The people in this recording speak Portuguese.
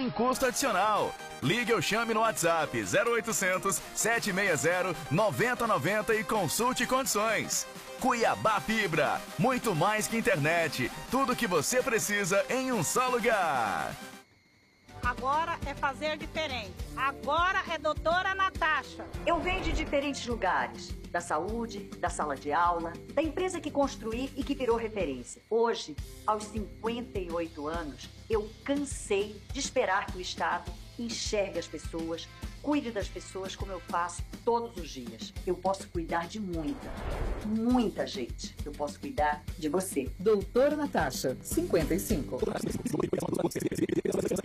sem custo adicional. Ligue ou chame no WhatsApp 0800 760 9090 e consulte condições. Cuiabá Fibra, muito mais que internet, tudo que você precisa em um só lugar. Agora é fazer diferente. Agora é doutora Natasha. Eu venho de diferentes lugares. Da saúde, da sala de aula, da empresa que construí e que virou referência. Hoje, aos 58 anos, eu cansei de esperar que o Estado enxergue as pessoas, cuide das pessoas como eu faço todos os dias. Eu posso cuidar de muita gente. Eu posso cuidar de você. Doutora Natasha, 55.